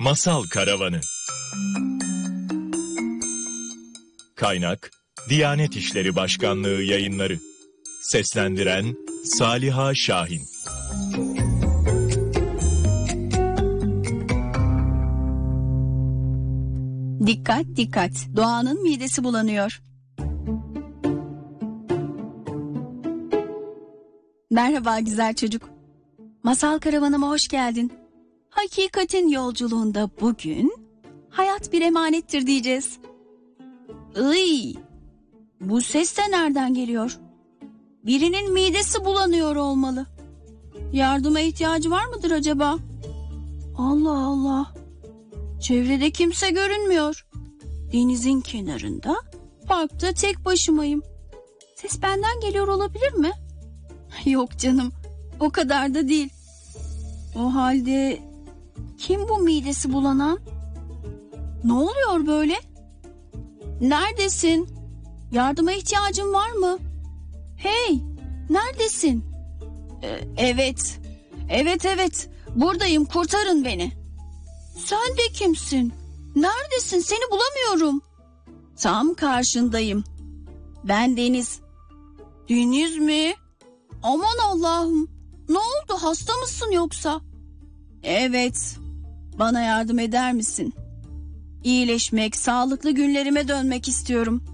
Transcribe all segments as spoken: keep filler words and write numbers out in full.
Masal Karavanı. Kaynak: Diyanet İşleri Başkanlığı Yayınları. Seslendiren Saliha Şahin. Dikkat dikkat, Doğan'ın midesi bulanıyor. Merhaba güzel çocuk. Masal Karavanıma hoş geldin. Hakikatin yolculuğunda bugün hayat bir emanettir diyeceğiz. Iy, bu ses de nereden geliyor? Birinin midesi bulanıyor olmalı. Yardıma ihtiyacı var mıdır acaba? Allah Allah. Çevrede kimse görünmüyor. Denizin kenarında, parkta tek başımayım. Ses benden geliyor olabilir mi? Yok canım, o kadar da değil. O halde kim bu midesi bulanan? Ne oluyor böyle? Neredesin? Yardıma ihtiyacın var mı? Hey, neredesin? Ee, evet, evet evet, buradayım, kurtarın beni. Sen de kimsin? Neredesin? Seni bulamıyorum. Tam karşındayım. Ben Deniz. Deniz mi? Aman Allah'ım. Ne oldu? Hasta mısın yoksa? Evet. Bana yardım eder misin? İyileşmek, sağlıklı günlerime dönmek istiyorum.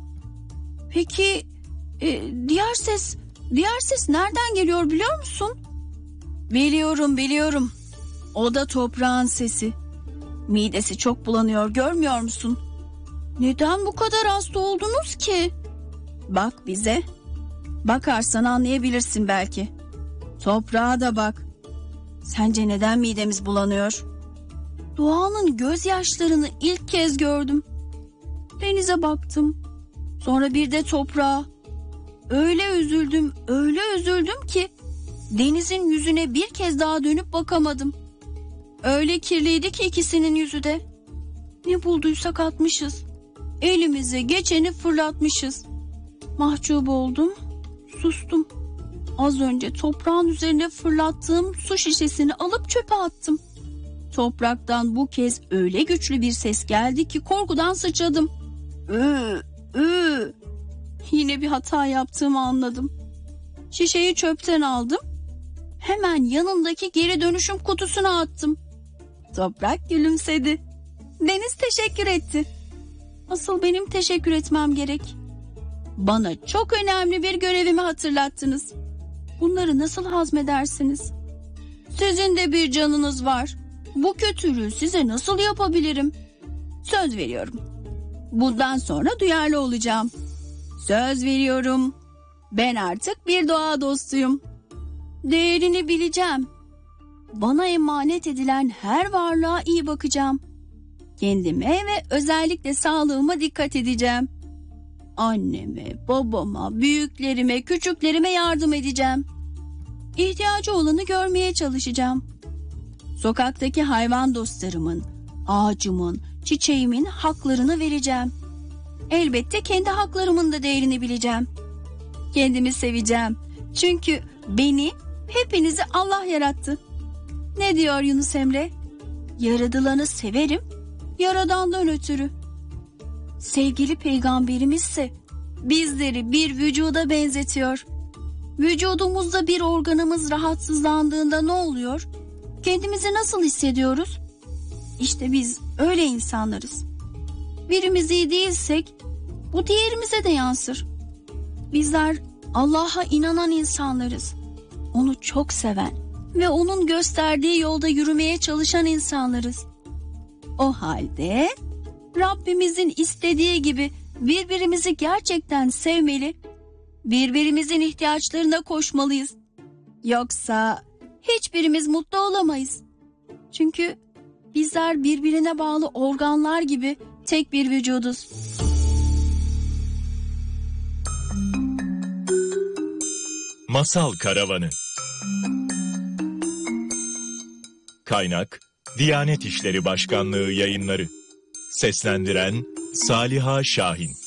Peki e, diğer ses, diğer ses nereden geliyor biliyor musun? Biliyorum, biliyorum. O da toprağın sesi. Midesi çok bulanıyor, görmüyor musun? Neden bu kadar hasta oldunuz ki? Bak bize. Bakarsan anlayabilirsin belki. Toprağa da bak. Sence neden midemiz bulanıyor? Doğanın gözyaşlarını ilk kez gördüm. Denize baktım. Sonra bir de toprağa. Öyle üzüldüm, öyle üzüldüm ki denizin yüzüne bir kez daha dönüp bakamadım. Öyle kirliydi ki ikisinin yüzü de. Ne bulduysak atmışız. Elimize geçeni fırlatmışız. Mahcup oldum, sustum. Az önce toprağın üzerine fırlattığım su şişesini alıp çöpe attım. Topraktan bu kez öyle güçlü bir ses geldi ki korkudan sıçradım. Iı, ıı. Yine bir hata yaptığımı anladım. Şişeyi çöpten aldım. Hemen yanındaki geri dönüşüm kutusuna attım. Toprak gülümsedi. Deniz teşekkür etti. Asıl benim teşekkür etmem gerek. Bana çok önemli bir görevimi hatırlattınız. Bunları nasıl hazmedersiniz? Sizin de bir canınız var. Bu kötülüğü size nasıl yapabilirim? Söz veriyorum. Bundan sonra duyarlı olacağım. Söz veriyorum. Ben artık bir doğa dostuyum. Değerini bileceğim. Bana emanet edilen her varlığa iyi bakacağım. Kendime ve özellikle sağlığıma dikkat edeceğim. Anneme, babama, büyüklerime, küçüklerime yardım edeceğim. İhtiyacı olanı görmeye çalışacağım. Sokaktaki hayvan dostlarımın, ağacımın, çiçeğimin haklarını vereceğim. Elbette kendi haklarımın da değerini bileceğim. Kendimi seveceğim. Çünkü beni, hepinizi Allah yarattı. Ne diyor Yunus Emre? Yaradılanı severim, Yaradan'dan ötürü. Sevgili peygamberimizse bizleri bir vücuda benzetiyor. Vücudumuzda bir organımız rahatsızlandığında ne oluyor? Kendimizi nasıl hissediyoruz? İşte biz öyle insanlarız. Birimiz iyi değilsek bu diğerimize de yansır. Bizler Allah'a inanan insanlarız. Onu çok seven ve onun gösterdiği yolda yürümeye çalışan insanlarız. O halde Rabbimizin istediği gibi birbirimizi gerçekten sevmeli, birbirimizin ihtiyaçlarına koşmalıyız. Yoksa hiçbirimiz mutlu olamayız. Çünkü bizler birbirine bağlı organlar gibi tek bir vücuduz. Masal Karavanı. Kaynak: Diyanet İşleri Başkanlığı Yayınları. Seslendiren Saliha Şahin.